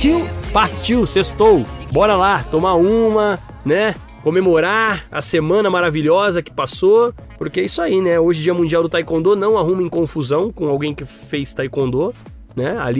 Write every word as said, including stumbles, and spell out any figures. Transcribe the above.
partiu, partiu, sextou. Bora lá, tomar uma, né? Comemorar a semana maravilhosa que passou, porque é isso aí, né? Hoje, Dia Mundial do Taekwondo, não arrumem confusão com alguém que fez Taekwondo, né? Ali